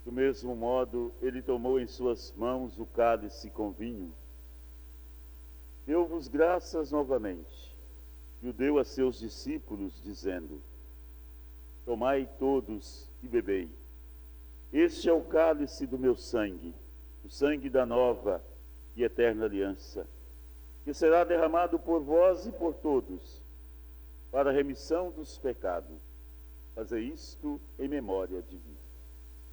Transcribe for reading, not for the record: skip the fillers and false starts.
Do mesmo modo, ele tomou em suas mãos o cálice com vinho, deu-vos graças novamente, e o deu a seus discípulos, dizendo: tomai todos e bebei. Este é o cálice do meu sangue, o sangue da nova e eterna aliança, que será derramado por vós e por todos, para a remissão dos pecados. Fazei isto em memória de mim.